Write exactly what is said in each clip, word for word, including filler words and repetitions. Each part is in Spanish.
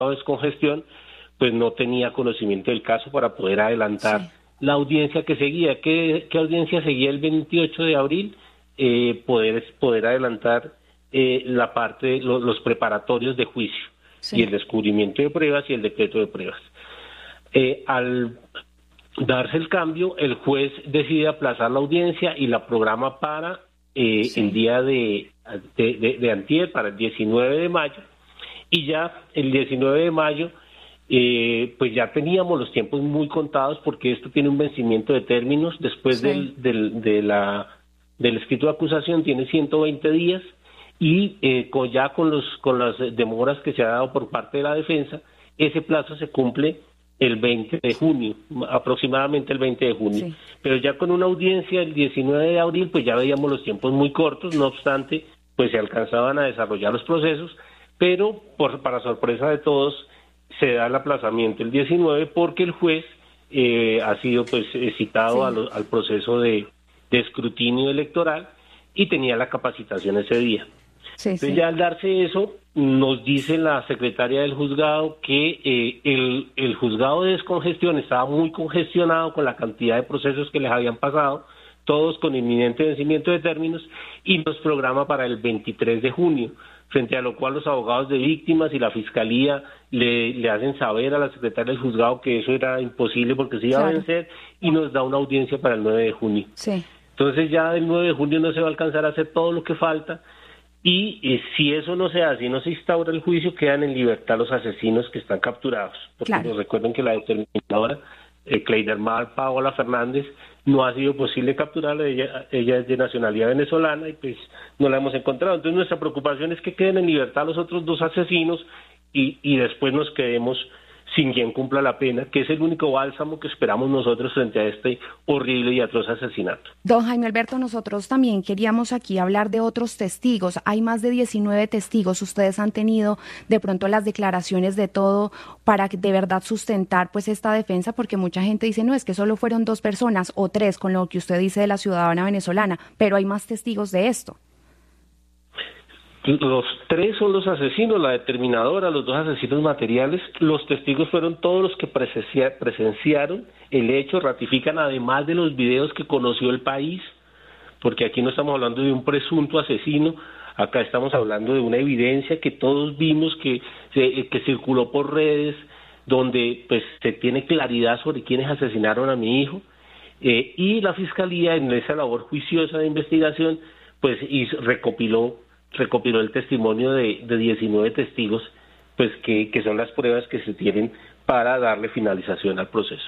de descongestión, pues no tenía conocimiento del caso para poder adelantar sí. la audiencia que seguía. ¿Qué, qué audiencia seguía el veintiocho de abril? Eh, poder, poder adelantar eh, la parte, lo, los preparatorios de juicio, sí. y el descubrimiento de pruebas y el decreto de pruebas. Eh, al darse el cambio, el juez decide aplazar la audiencia y la programa para eh, sí. el día de, de, de, de antier, para el diecinueve de mayo, y ya el diecinueve de mayo, eh, pues ya teníamos los tiempos muy contados, porque esto tiene un vencimiento de términos después sí. del, del, de la, del escrito de acusación, tiene ciento veinte días, y eh, con, ya con, los, con las demoras que se ha dado por parte de la defensa, ese plazo se cumple el veinte de junio, aproximadamente el veinte de junio. Sí. Pero ya con una audiencia el diecinueve de abril, pues ya veíamos los tiempos muy cortos, no obstante, pues se alcanzaban a desarrollar los procesos, pero por, para sorpresa de todos, se da el aplazamiento el diecinueve porque el juez eh, ha sido pues citado sí. a lo, al proceso de, de escrutinio electoral y tenía la capacitación ese día. Sí, Entonces sí. ya al darse eso, nos dice la secretaria del juzgado que eh, el, el juzgado de descongestión estaba muy congestionado con la cantidad de procesos que les habían pasado, todos con inminente vencimiento de términos, y nos programa para el veintitrés de junio, frente a lo cual los abogados de víctimas y la fiscalía le, le hacen saber a la secretaria del juzgado que eso era imposible porque se iba claro. a vencer, y nos da una audiencia para el nueve de junio. Sí. Entonces ya el nueve de junio no se va a alcanzar a hacer todo lo que falta. Y eh, si eso no se hace y no se instaura el juicio, quedan en libertad los asesinos que están capturados. Porque claro. recuerden que la determinadora, eh, Cleidermar Paola Fernández, no ha sido posible capturarla. Ella, ella es de nacionalidad venezolana y pues no la hemos encontrado. Entonces nuestra preocupación es que queden en libertad los otros dos asesinos y, y después nos quedemos sin quien cumpla la pena, que es el único bálsamo que esperamos nosotros frente a este horrible y atroz asesinato. Don Jaime Alberto, nosotros también queríamos aquí hablar de otros testigos. Hay más de diecinueve testigos. Ustedes han tenido de pronto las declaraciones de todo para de verdad sustentar pues esta defensa, porque mucha gente dice, no, es que solo fueron dos personas o tres, con lo que usted dice de la ciudadana venezolana, pero hay más testigos de esto. Los tres son los asesinos, la determinadora, los dos asesinos materiales. Los testigos fueron todos los que presencia, presenciaron el hecho, ratifican además de los videos que conoció el país, porque aquí no estamos hablando de un presunto asesino, acá estamos hablando de una evidencia que todos vimos, que, que circuló por redes, donde pues se tiene claridad sobre quiénes asesinaron a mi hijo, eh, y la Fiscalía en esa labor juiciosa de investigación pues hizo, recopiló recopiló el testimonio de, de diecinueve testigos, pues que, que son las pruebas que se tienen para darle finalización al proceso.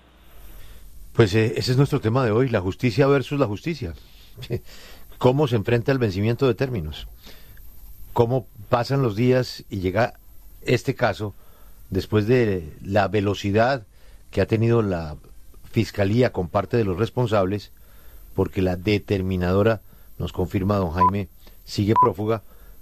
Pues eh, ese es nuestro tema de hoy, la justicia versus la justicia. ¿Cómo se enfrenta el vencimiento de términos? ¿Cómo pasan los días y llega este caso después de la velocidad que ha tenido la Fiscalía con parte de los responsables? Porque la determinadora, nos confirma don Jaime, sigue prófuga,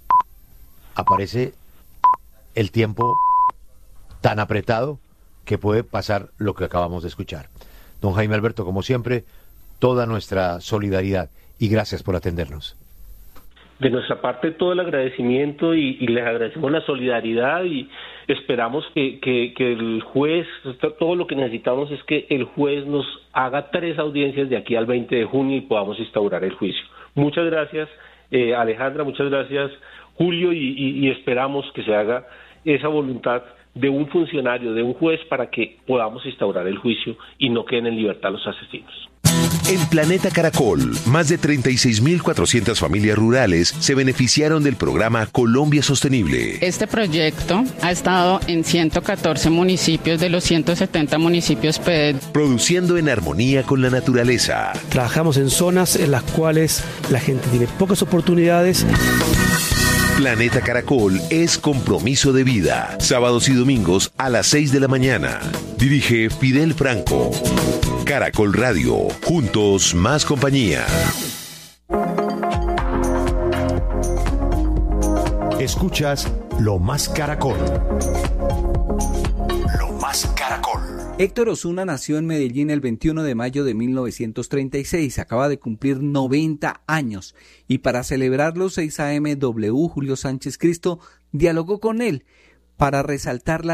aparece el tiempo tan apretado que puede pasar lo que acabamos de escuchar. Don Jaime Alberto, como siempre, toda nuestra solidaridad y gracias por atendernos. De nuestra parte todo el agradecimiento y, y les agradecemos la solidaridad y esperamos que, que, que el juez, todo lo que necesitamos es que el juez nos haga tres audiencias de aquí al veinte de junio y podamos instaurar el juicio. Muchas gracias. Eh, Alejandra, muchas gracias, Julio, y, y, y esperamos que se haga esa voluntad de un funcionario, de un juez, para que podamos instaurar el juicio y no queden en libertad los asesinos. En Planeta Caracol, más de treinta y seis mil cuatrocientas familias rurales se beneficiaron del programa Colombia Sostenible. Este proyecto ha estado en ciento catorce municipios de los ciento setenta municipios P E D. Produciendo en armonía con la naturaleza. Trabajamos en zonas en las cuales la gente tiene pocas oportunidades. Planeta Caracol es compromiso de vida. Sábados y domingos a las seis de la mañana. Dirige Fidel Franco. Caracol Radio. Juntos más compañía. Escuchas Lo Más Caracol. Lo Más Caracol. Héctor Osuna nació en Medellín el veintiuno de mayo de mil novecientos treinta y seis, acaba de cumplir noventa años y para celebrarlo seis A M W Julio Sánchez Cristo dialogó con él para resaltar la